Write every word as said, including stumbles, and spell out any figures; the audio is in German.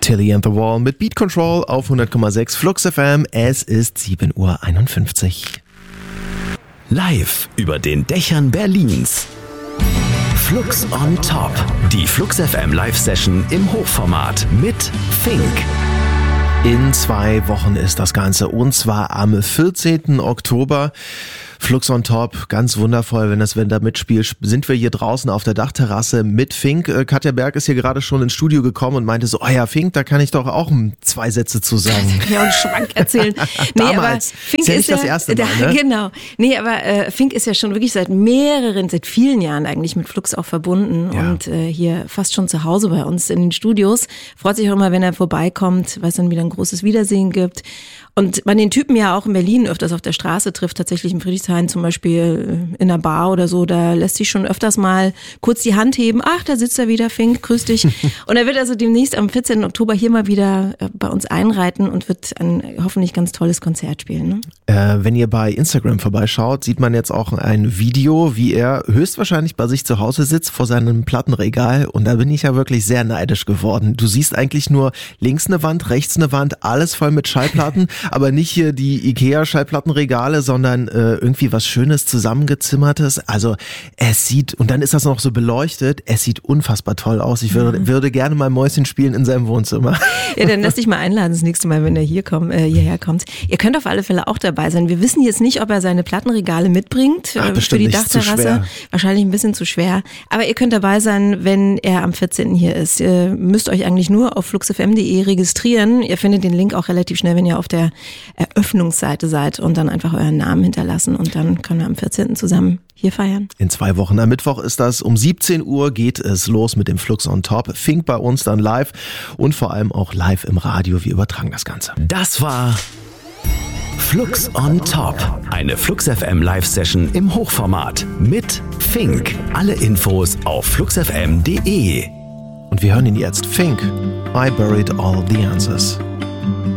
Tilly and the Wall mit Beat Control auf hundert Komma sechs Flux F M. Es ist sieben Uhr einundfünfzig. Live über den Dächern Berlins. Flux on Top. Die Flux F M Live-Session im Hochformat mit Fink. In zwei Wochen ist das Ganze und zwar am vierzehnten Oktober. Flux on Top, ganz wundervoll, wenn das Wenn da mitspielt, sind wir hier draußen auf der Dachterrasse mit Fink. Äh, Katja Berg ist hier gerade schon ins Studio gekommen und meinte so, oh ja, Fink, da kann ich doch auch zwei Sätze zu sagen. Ich kann ja auch einen Schwank erzählen. Nee, Damals, aber Fink ist ja nicht ist ja, das erste Mal, da, ne? Genau. Nee, aber äh, Fink ist ja schon wirklich seit mehreren, seit vielen Jahren eigentlich mit Flux auch verbunden Ja. und äh, hier fast schon zu Hause bei uns in den Studios. Freut sich auch immer, wenn er vorbeikommt, weil es dann wieder ein großes Wiedersehen gibt. Und man den Typen ja auch in Berlin öfters auf der Straße trifft, tatsächlich in Friedrichshain zum Beispiel in einer Bar oder so, da lässt sich schon öfters mal kurz die Hand heben. Ach, da sitzt er wieder, Fink, grüß dich. Und er wird also demnächst am vierzehnten Oktober hier mal wieder bei uns einreiten und wird ein hoffentlich ganz tolles Konzert spielen. Ne? Äh, wenn ihr bei Instagram vorbeischaut, sieht man jetzt auch ein Video, wie er höchstwahrscheinlich bei sich zu Hause sitzt vor seinem Plattenregal und da bin ich ja wirklich sehr neidisch geworden. Du siehst eigentlich nur links eine Wand, rechts eine Wand, alles voll mit Schallplatten. Aber nicht hier die Ikea-Schallplattenregale, sondern äh, irgendwie was Schönes zusammengezimmertes. Also es sieht, und dann ist das noch so beleuchtet, es sieht unfassbar toll aus. Ich würde, mhm. würde gerne mal Mäuschen spielen in seinem Wohnzimmer. Ja, dann lass dich mal einladen das nächste Mal, wenn er hier kommt, äh, hierher kommt. Ihr könnt auf alle Fälle auch dabei sein. Wir wissen jetzt nicht, ob er seine Plattenregale mitbringt Ach, äh, für die nicht, Dachterrasse. Wahrscheinlich ein bisschen zu schwer. Aber ihr könnt dabei sein, wenn er am vierzehnten hier ist. Ihr müsst euch eigentlich nur auf fluxfm punkt de registrieren. Ihr findet den Link auch relativ schnell, wenn ihr auf der Eröffnungsseite seid und dann einfach euren Namen hinterlassen und dann können wir am vierzehnten zusammen hier feiern. In zwei Wochen. Am Mittwoch ist das. Um siebzehn Uhr geht es los mit dem Flux on Top. Fink bei uns dann live und vor allem auch live im Radio. Wir übertragen das Ganze. Das war Flux on Top. Eine Flux F M Live-Session im Hochformat mit Fink. Alle Infos auf fluxfm punkt de. Und wir hören ihn jetzt. Fink, I Buried All the Answers.